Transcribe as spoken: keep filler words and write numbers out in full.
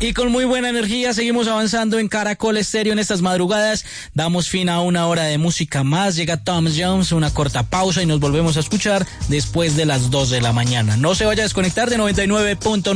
Y con muy buena energía seguimos avanzando en Caracol Estéreo en estas madrugadas. Damos fin a una hora de música más. Llega Tom Jones, una corta pausa y nos volvemos a escuchar después de las dos de la mañana. No se vaya a desconectar de noventa y nueve punto nueve.